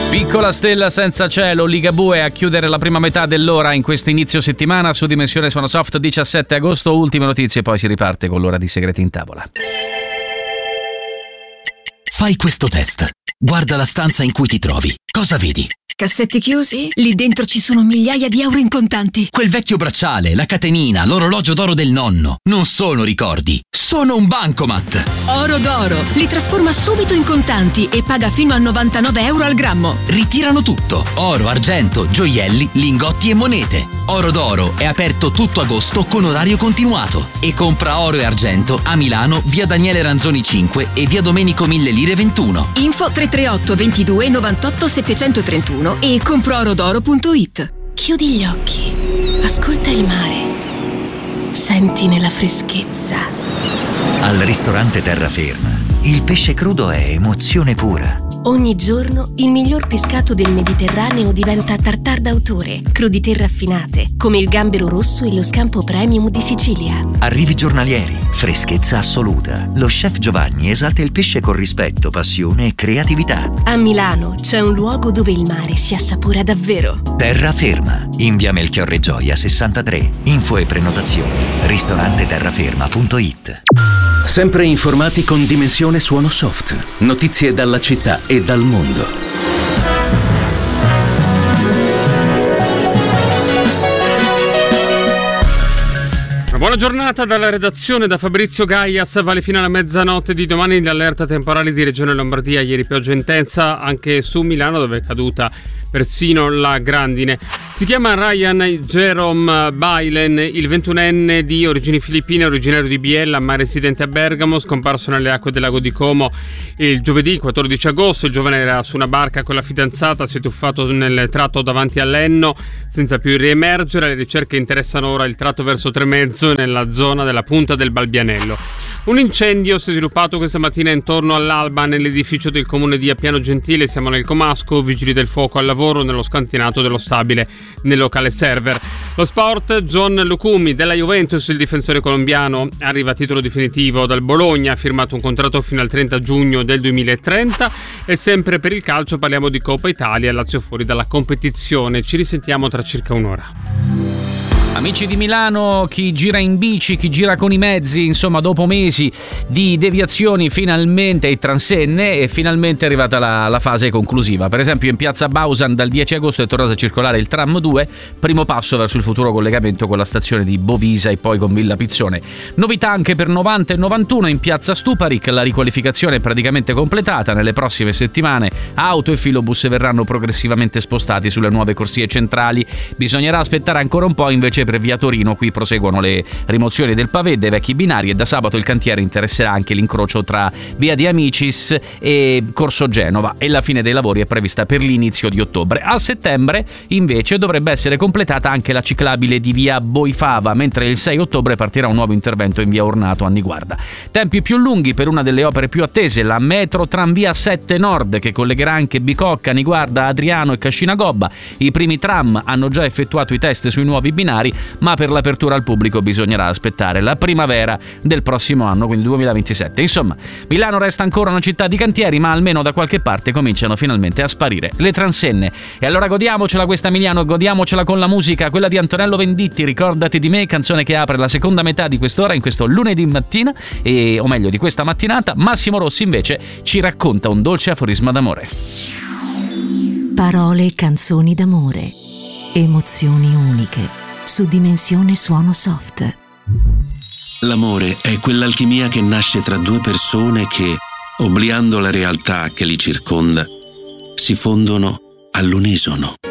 Piccola stella senza cielo, Ligabue a chiudere la prima metà dell'ora in questo inizio settimana su Dimensione Suono Soft, 17 agosto, ultime notizie, poi si riparte con l'ora di Segreti in Tavola. Fai questo test. Guarda la stanza in cui ti trovi. Cosa vedi? Cassetti chiusi? Lì dentro ci sono migliaia di euro in contanti. Quel vecchio bracciale, la catenina, l'orologio d'oro del nonno. Non sono ricordi, sono un bancomat. Oro d'oro. Li trasforma subito in contanti e paga fino a 99 euro al grammo. Ritirano tutto. Oro, argento, gioielli, lingotti e monete. Oro d'oro è aperto tutto agosto con orario continuato. E compra oro e argento a Milano, via Daniele Ranzoni 5 e via Domenico Mille Lire 21. Info 338 22 98 731 e comproorodoro.it. Chiudi gli occhi, ascolta il mare, senti nella freschezza. Al ristorante Terraferma il pesce crudo è emozione pura. Ogni giorno il miglior pescato del Mediterraneo diventa tartare d'autore, crudité raffinate, come il gambero rosso e lo scampo premium di Sicilia. Arrivi giornalieri, freschezza assoluta. Lo chef Giovanni esalta il pesce con rispetto, passione e creatività. A Milano c'è un luogo dove il mare si assapora davvero. Terraferma, in via Melchiorre Gioia 63. Info e prenotazioni ristoranteterraferma.it. Sempre informati con Dimensione Suono Soft. Notizie dalla città e dal mondo. Una buona giornata dalla redazione, da Fabrizio Gaias. Vale fino alla mezzanotte di domani l'allerta temporale di Regione Lombardia. Ieri pioggia intensa anche su Milano, dove è caduta persino la grandine. Si chiama Ryan Jerome Bailen, il 21enne di origini filippine, originario di Biella, ma residente a Bergamo, scomparso nelle acque del lago di Como il giovedì 14 agosto. Il giovane era su una barca con la fidanzata, si è tuffato nel tratto davanti all'Enno senza più riemergere. Le ricerche interessano ora il tratto verso Tremezzo, nella zona della Punta del Balbianello. Un incendio si è sviluppato questa mattina intorno all'alba nell'edificio del comune di Appiano Gentile. Siamo nel comasco, vigili del fuoco al lavoro nello scantinato dello stabile nel locale server. Lo sport, John Lucumi della Juventus, il difensore colombiano, arriva a titolo definitivo dal Bologna, ha firmato un contratto fino al 30 giugno del 2030. E sempre per il calcio parliamo di Coppa Italia, Lazio fuori dalla competizione. Ci risentiamo tra circa un'ora. Amici di Milano, chi gira in bici, chi gira con i mezzi, insomma dopo mesi di deviazioni finalmente e transenne è finalmente arrivata la fase conclusiva. Per esempio in piazza Bausan dal 10 agosto è tornato a circolare il tram 2, primo passo verso il futuro collegamento con la stazione di Bovisa e poi con Villa Pizzone. Novità anche per 90 e 91 in piazza Stuparic, la riqualificazione è praticamente completata. Nelle prossime settimane auto e filobus verranno progressivamente spostati sulle nuove corsie centrali. Bisognerà aspettare ancora un po' invece per via Torino, qui proseguono le rimozioni del pavé dei vecchi binari e da sabato il cantiere interesserà anche l'incrocio tra via di Amicis e Corso Genova e la fine dei lavori è prevista per l'inizio di ottobre. A settembre invece dovrebbe essere completata anche la ciclabile di via Boifava, mentre il 6 ottobre partirà un nuovo intervento in via Ornato a Niguarda. Tempi più lunghi per una delle opere più attese, la metro tranvia 7 Nord, che collegherà anche Bicocca, Niguarda, Adriano e Cascina Gobba. I primi tram hanno già effettuato i test sui nuovi binari, ma per l'apertura al pubblico bisognerà aspettare la primavera del prossimo anno, quindi 2027. Insomma, Milano resta ancora una città di cantieri, ma almeno da qualche parte cominciano finalmente a sparire le transenne. E allora godiamocela questa Emiliano, godiamocela con la musica, quella di Antonello Venditti, Ricordati di me, canzone che apre la seconda metà di quest'ora in questo lunedì mattina, o meglio di questa mattinata. Massimo Rossi invece ci racconta un dolce aforisma d'amore. Parole e canzoni d'amore, emozioni uniche. Su Dimensione Suono Soft. L'amore è quell'alchimia che nasce tra due persone che, obliando la realtà che li circonda, si fondono all'unisono.